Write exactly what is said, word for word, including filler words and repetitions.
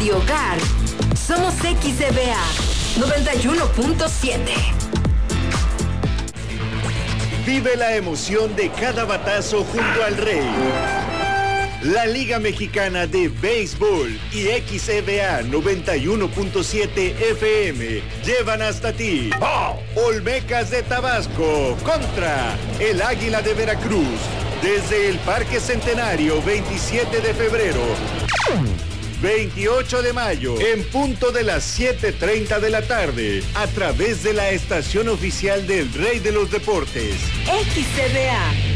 Radio Hogar. Somos X C B A noventa y uno punto siete. Vive la emoción de cada batazo junto al Rey. La Liga Mexicana de Béisbol y X C B A noventa y uno punto siete F M llevan hasta ti Olmecas de Tabasco contra el Águila de Veracruz desde el Parque Centenario, veintisiete de febrero, veintiocho de mayo, en punto de las siete treinta de la tarde, a través de la estación oficial del Rey de los Deportes. X C B A